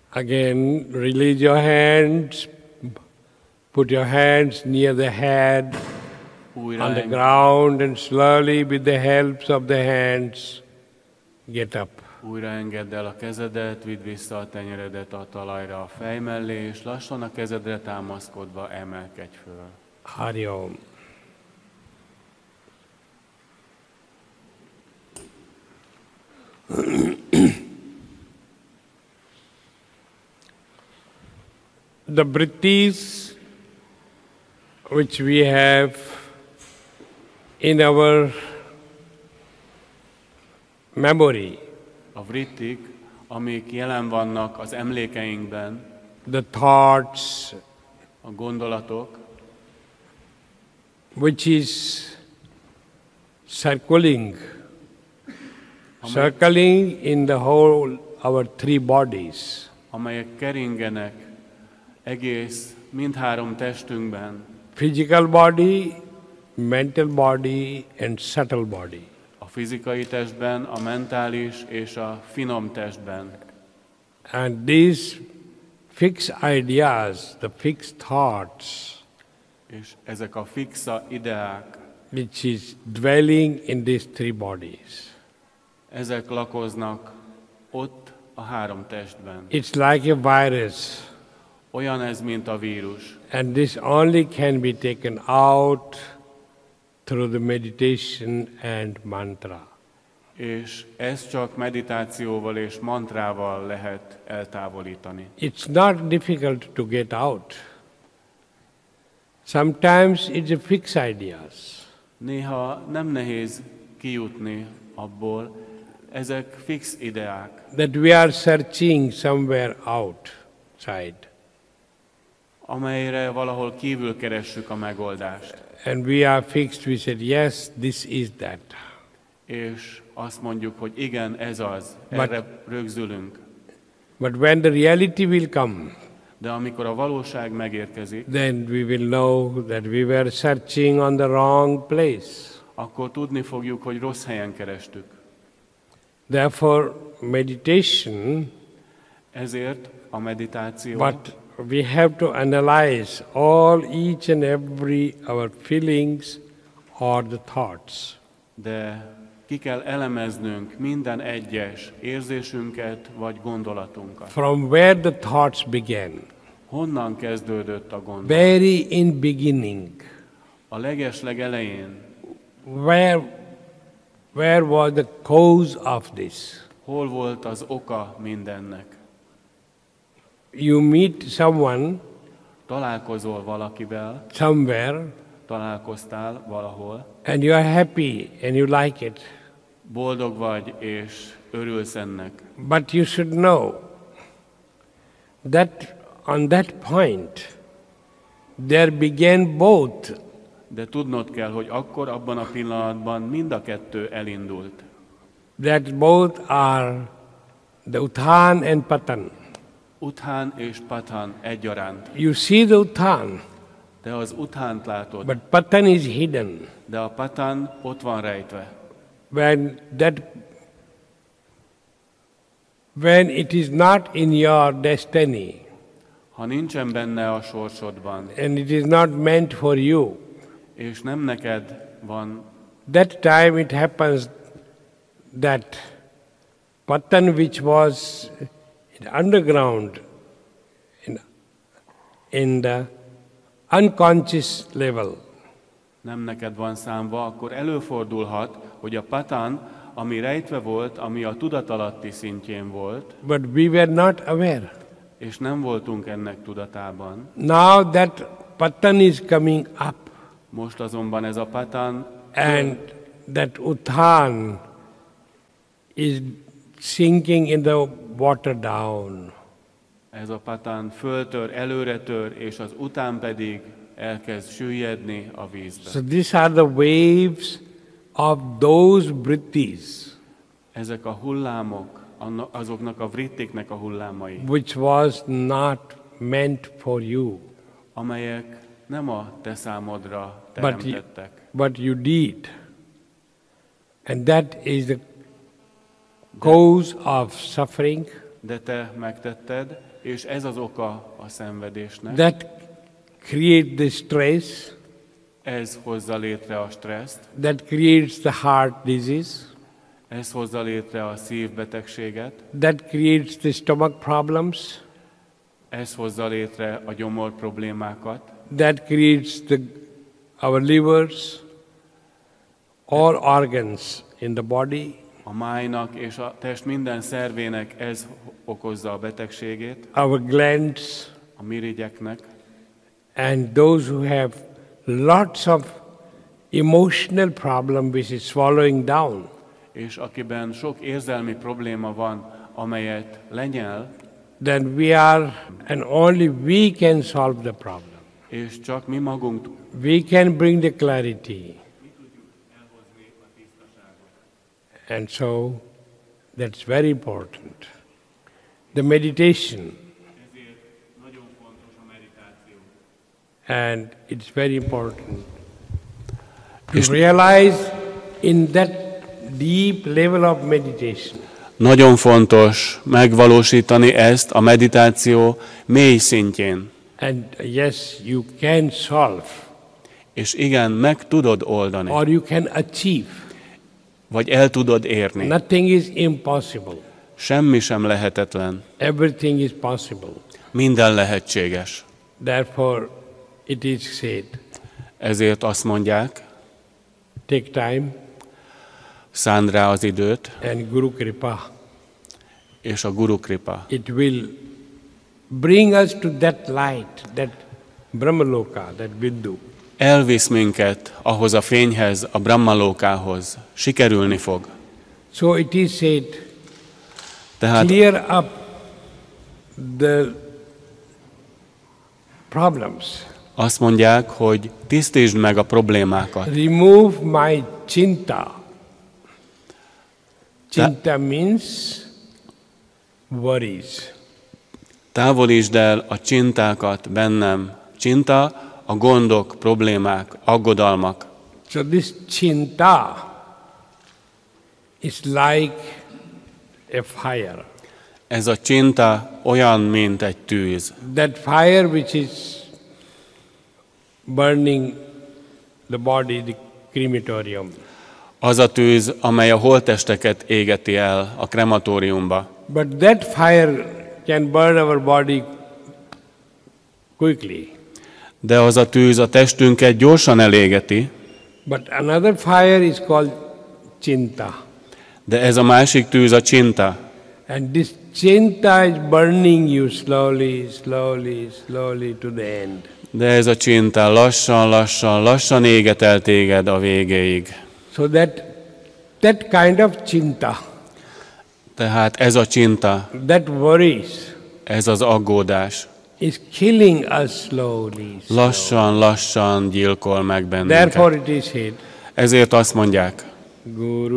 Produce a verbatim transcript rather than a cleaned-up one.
Again, release your hands, put your hands near the head, Újra on the eng- ground, and slowly with the help of the hands, get up. Újra engedd el a kezedet, vidd vissza a tenyeredet a talajra a fej mellé, és lassan a kezedre támaszkodva emelkedj föl. Hari Om. The vrittis which we have in our memory, A vrittik, amik jelen vannak az emlékeinkben, the thoughts a gondolatok, which is circling, circling in the whole our three bodies. amelyek keringenek egész mindhárom testünkben, Physical body, mental body, and subtle body. a fizikai testben, a mentális és a finom testben. And these fixed ideas, the fixed thoughts, És ezek a fixa ideák, which is dwelling in these three bodies. ezek lakoznak ott a három testben. It's like a virus, Olyan ez, mint a vírus. and this only can be taken out through the meditation and mantra. És ezt csak meditációval és mantrával lehet eltávolítani. It's not difficult to get out. Sometimes it's a fixed ideas. Néha nem nehéz kijutni abból, ezek fix ideák, That we are searching somewhere outside. amelyre valahol kívül keressük a megoldást. And we are fixed, we said, yes, this is that. És azt mondjuk, hogy igen, ez az, But- erre rögzülünk. But when the reality will come, De amikor a valóság megérkezik, then we will know that we were searching on the wrong place. akkor tudni fogjuk, hogy rossz helyen kerestük. Therefore, meditation, Ezért a meditáció, but we have to analyze all, each and every, our feelings or the thoughts. de ki kell elemeznünk minden egyes érzésünket vagy gondolatunkat. From where the thoughts began, Honnan kezdődött a gondolat? very in beginning, A legesleg elején, where, where was the cause of this? hol volt az oka mindennek? You meet someone Találkozol valakivel, somewhere, találkoztál valahol, and you are happy and you like it. boldog vagy és örülsz ennek. But you should know that on that point there began both. De tudnod kell, hogy akkor, abban a pillanatban mind a kettő elindult. That both are the Uthan and Patan. Uthán és Patan egyaránt. You see the Uthan, De az uthánt látod, but Patan is hidden. de a Patan ott van rejtve. When that when it is not in your destiny Ha nincsen benne a sorsodban, and it is not meant for you, és nem neked van, that time it happens that Patan, which was in underground, in, in the unconscious level, nem neked van számva, akkor előfordulhat, hogy a Patan, ami rejtve volt, ami a tudatalatti szintjén volt, but we were not aware. és nem voltunk ennek tudatában. Now that Patan is coming up, Most azonban ez a Patan, and that Uthan is sinking in the water down. ez a Patan föltör, előretör, és az után pedig elkezd süllyedni a vízbe. So these are the waves of those vrittis Ezek a hullámok, anna- azoknak a vrittiknek a hullámai, which was not meant for you, amelyek nem a te számodra but you, teremtettek, but you did. And that is the cause of suffering, de te megtetted, És ez az oka a szenvedésnek. That creates the stress. Ez hozza létre a stresszt. That creates the heart disease. Ez hozza létre a szívbetegséget. That creates the stomach problems. Ez hozza létre a gyomor problémákat. That creates the, our livers, all organs in the body. A májnak és a test minden szervének ez okozza a betegségét. Our glands. A mirigyeknek. And those who have lots of emotional problem which is swallowing down. És akiben sok érzelmi probléma van, amelyet lenyel, then we are, and only we can solve the problem. És csak mi magunk we can bring the clarity. And so that's very important. The meditation. And it's very important to realize in that deep level of meditation. Nagyon fontos megvalósítani ezt a meditáció mély szintjén. And yes, you can solve. És igen, meg tudod oldani. Or you can achieve. Vagy el tudod érni. Nothing is impossible. Semmi sem lehetetlen. Everything is possible. Minden lehetséges. Therefore, it is said. Ezért azt mondják, take time. Szánd rá az időt. And Guru Kripa. És a Guru Kripa. It will bring us to that light, that Brahmaloka, that Viddu. Elvisz minket ahhoz a fényhez, a Brahmalókához. Sikerülni fog. So it is said, Tehát clear up the problems. Azt mondják, hogy tisztítsd meg a problémákat. Remove my chinta. Chinta means worries. Távolítsd el a csintákat bennem. Csinta a gondok, problémák, aggodalmak. So this chinta is like a fire. Ez a csinta olyan, mint egy tűz. That fire which is burning the body, the crematorium. Az a tűz, amely a holttesteket égeti el a krematóriumba. But that fire can burn our body quickly. De az a tűz a testünket gyorsan elégeti. But another fire is called chinta. De ez a másik tűz a csinta. And this chinta is burning you slowly, slowly, slowly to the end. De ez a csinta lassan, lassan, lassan éget el téged a végéig. So that that kind of chinta. Tehát ez a csinta. That worries. Ez az aggódás. Is killing us slowly. Lassan, lassan gyilkol meg bennünket. Therefore it is said. Ezért azt mondják. Guru